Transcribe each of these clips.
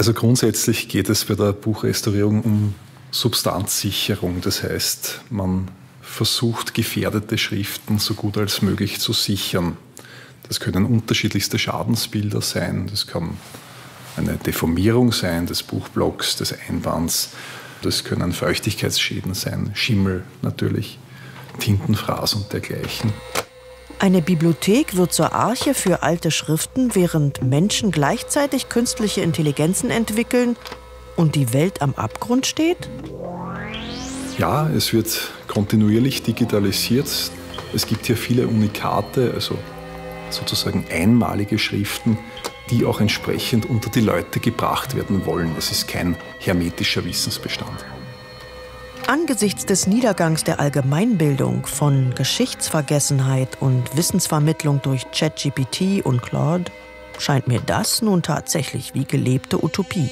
Also grundsätzlich geht es bei der Buchrestaurierung um Substanzsicherung. Das heißt, man versucht, gefährdete Schriften so gut als möglich zu sichern. Das können unterschiedlichste Schadensbilder sein. Das kann eine Deformierung sein des Buchblocks, des Einbands. Das können Feuchtigkeitsschäden sein, Schimmel natürlich, Tintenfraß und dergleichen. Eine Bibliothek wird zur Arche für alte Schriften, während Menschen gleichzeitig künstliche Intelligenzen entwickeln und die Welt am Abgrund steht? Ja, es wird kontinuierlich digitalisiert. Es gibt hier viele Unikate, also sozusagen einmalige Schriften, die auch entsprechend unter die Leute gebracht werden wollen. Es ist kein hermetischer Wissensbestand. Angesichts des Niedergangs der Allgemeinbildung, von Geschichtsvergessenheit und Wissensvermittlung durch ChatGPT und Claude, scheint mir das nun tatsächlich wie gelebte Utopie.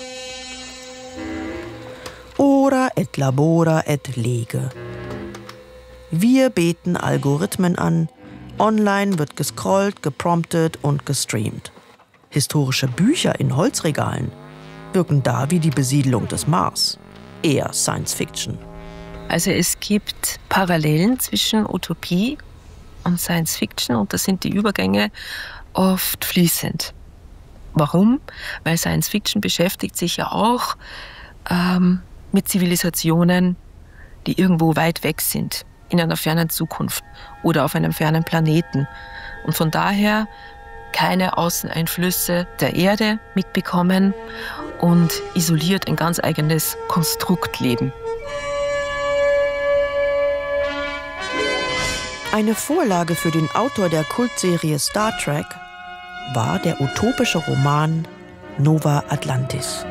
Ora et labora et lege. Wir beten Algorithmen an. Online wird gescrollt, gepromptet und gestreamt. Historische Bücher in Holzregalen wirken da wie die Besiedlung des Mars. Eher Science Fiction. Also es gibt Parallelen zwischen Utopie und Science Fiction und da sind die Übergänge oft fließend. Warum? Weil Science Fiction beschäftigt sich ja auch mit Zivilisationen, die irgendwo weit weg sind, in einer fernen Zukunft oder auf einem fernen Planeten. Und von daher keine Außeneinflüsse der Erde mitbekommen und isoliert ein ganz eigenes Konstrukt leben. Eine Vorlage für den Autor der Kultserie Star Trek war der utopische Roman Nova Atlantis.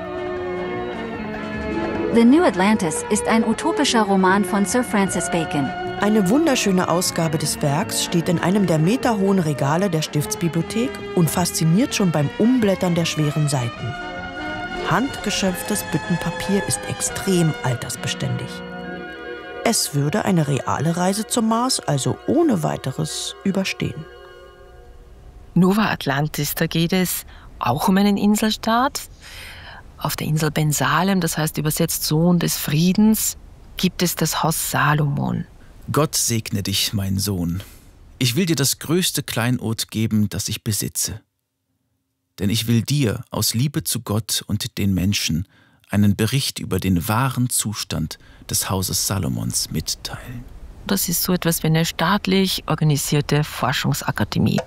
The New Atlantis ist ein utopischer Roman von Sir Francis Bacon. Eine wunderschöne Ausgabe des Werks steht in einem der meterhohen Regale der Stiftsbibliothek und fasziniert schon beim Umblättern der schweren Seiten. Handgeschöpftes Büttenpapier ist extrem altersbeständig. Es würde eine reale Reise zum Mars also ohne weiteres überstehen. Nova Atlantis, da geht es auch um einen Inselstaat. Auf der Insel Ben Salem, das heißt übersetzt Sohn des Friedens, gibt es das Haus Salomon. Gott segne dich, mein Sohn. Ich will dir das größte Kleinod geben, das ich besitze. Denn ich will dir aus Liebe zu Gott und den Menschen einen Bericht über den wahren Zustand des Hauses Salomons mitteilen. Das ist so etwas wie eine staatlich organisierte Forschungsakademie.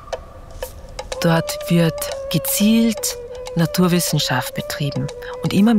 Dort wird gezielt Naturwissenschaft betrieben und immer